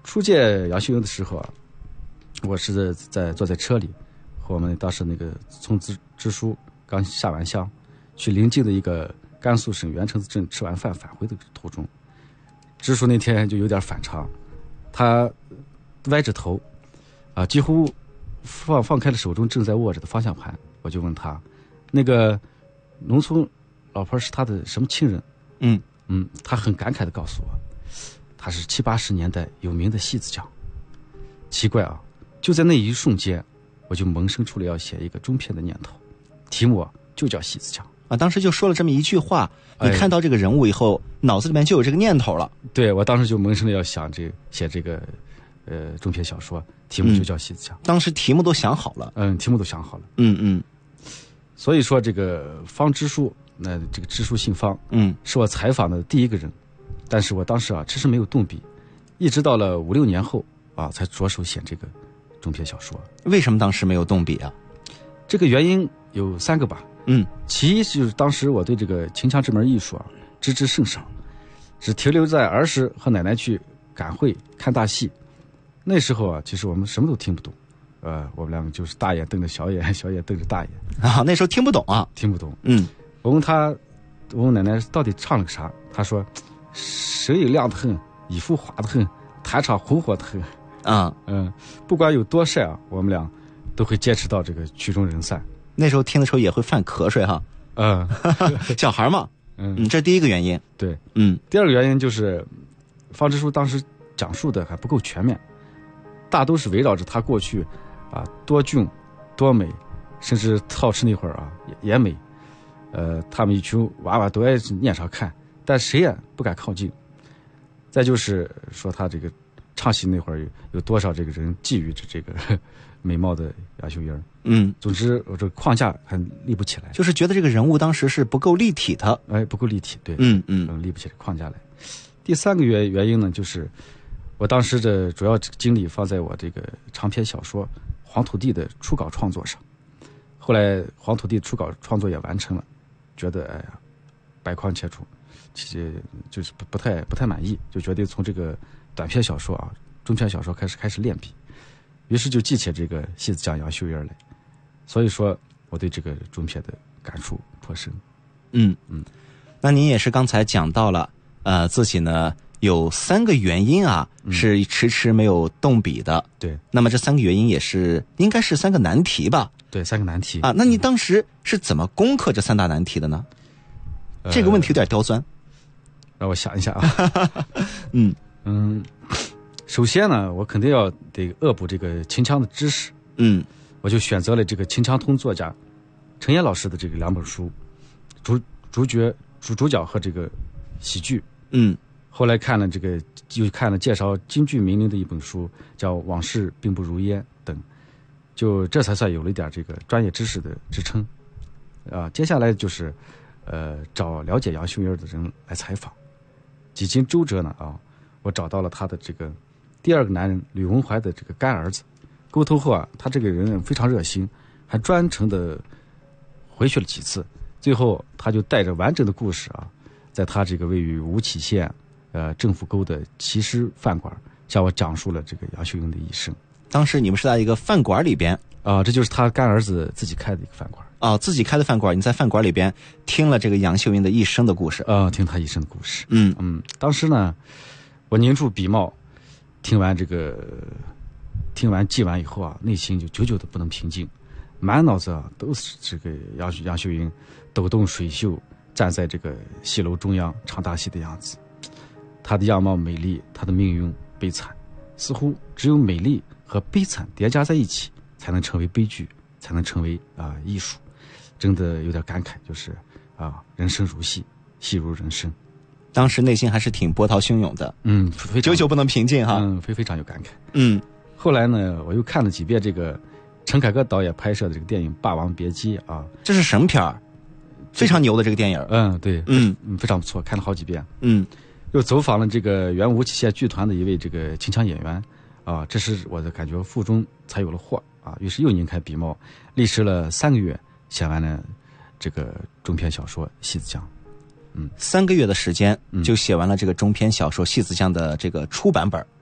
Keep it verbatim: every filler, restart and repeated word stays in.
初见杨秀英的时候啊，我是在在坐在车里，和我们当时那个从支支书刚下完乡，去临近的一个甘肃省元城子镇吃完饭返回的途中，支书那天就有点反常，他歪着头，啊，几乎放放开了手中正在握着的方向盘。我就问他，那个农村老婆是他的什么亲人？ 嗯嗯，他很感慨地告诉我，他是七八十年代有名的戏子匠。奇怪啊，就在那一瞬间，我就萌生出了要写一个中篇的念头，题目就叫戏子匠啊。当时就说了这么一句话，你看到这个人物以后，哎、脑子里面就有这个念头了。 对，我当时就萌生了要想这写这个呃中篇小说，题目就叫戏子匠、 嗯。当时题目都想好了， 嗯，题目都想好了， 嗯嗯。 所以说这个方支书，那这个支书姓方， 嗯， 是我采访的第一个人，但是我当时啊迟迟没有动笔，一直到了五六年后啊才着手写这个中篇小说。 为什么当时没有动笔啊？ 这个原因有三个吧。 嗯， 其一就是当时我对这个秦腔这门艺术啊知之甚少，只停留在儿时和奶奶去赶会看大戏，那时候啊其实我们什么都听不懂。呃，我们两个就是大眼瞪着小眼，小眼瞪着大眼啊，那时候听不懂啊， 听不懂。 嗯， 我问他，我问奶奶到底唱了个啥？他说，声音亮得很，衣服花得很，弹唱红火得很。 啊， 嗯，不管有多晒啊，我们俩都会坚持到这个曲终人散。 那时候听的时候也会犯瞌睡哈。 嗯， 小孩嘛， 嗯， 嗯，这是第一个原因。 对， 嗯， 第二个原因就是方支书当时讲述的还不够全面，大都是围绕着他过去。啊，多俊，多美，甚至陶瓷那会儿啊也也美，呃，他们一群娃娃都爱撵上看，但谁也不敢靠近。再就是说他这个唱戏那会儿有有多少这个人觊觎着这个美貌的杨秀英。 嗯， 总之我这个框架还立不起来， 就是觉得这个人物当时是不够立体的， 哎，不够立体，对， 嗯嗯， 立不起来框架来。第三个原原因呢，就是我当时的主要精力放在我这个长篇小说黄土地的初稿创作上，后来黄土地初稿创作也完成了，觉得哎呀百况千出，其实就是不不太不太满意，就决定从这个短篇小说啊、中篇小说开始开始练笔，于是就记起这个戏子匠杨秀英来。所以说我对这个中篇的感触颇深。 嗯嗯，那您也是刚才讲到了，呃，自己呢有三个原因啊，是迟迟没有动笔的。 对， 那么这三个原因也是应该是三个难题吧？ 对，三个难题啊。那你当时是怎么攻克这三大难题的呢？呃、这个问题有点刁钻， 让我想一下啊。 嗯嗯，首先呢，我肯定要得恶补这个秦腔的知识。 嗯， 我就选择了这个秦腔通作家陈岩老师的这个两本书，主主角主主角和这个喜剧。 嗯。 后来看了这个，又看了介绍京剧名伶的一本书，叫《往事并不如烟》等，就这才算有了一点这个专业知识的支撑。啊，接下来就是，呃，找了解杨秀英的人来采访。几经周折呢，啊，我找到了他的这个第二个男人吕文怀的这个干儿子。沟通后啊，他这个人非常热心，还专程的回去了几次。最后，他就带着完整的故事啊，在他这个位于吴起县。呃，政府沟的骑师饭馆向我讲述了这个杨秀英的一生。 当时你们是在一个饭馆里边啊、呃，这就是他干儿子自己开的一个饭馆啊、哦，自己开的饭馆。你在饭馆里边听了这个杨秀英的一生的故事啊、呃，听他一生的故事。 嗯嗯，当时呢，我凝住笔墨，听完这个，听完记完以后啊，内心就久久的不能平静，满脑子啊都是这个杨杨秀英抖动水袖站在这个戏楼中央唱大戏的样子。她的样貌美丽，她的命运悲惨，似乎只有美丽和悲惨叠加在一起，才能成为悲剧，才能成为啊、呃、艺术。真的有点感慨，就是啊，人生如戏，戏如人生。 当时内心还是挺波涛汹涌的， 嗯， 久久不能平静哈， 嗯，非非常有感慨。 嗯， 后来呢，我又看了几遍这个陈凯歌导演拍摄的这个电影《霸王别姬》啊， 这是什么片儿？非常牛的这个电影。 嗯，对， 嗯嗯，非常不错，看了好几遍。 嗯。 又走访了这个原吴起县剧团的一位这个秦腔演员，啊，这是我的感觉腹中才有了货啊。于是又拧开笔墨，历时了三个月，写完了这个中篇小说《戏子匠》。嗯， 三个月的时间就写完了这个中篇小说《戏子匠》的这个初版本。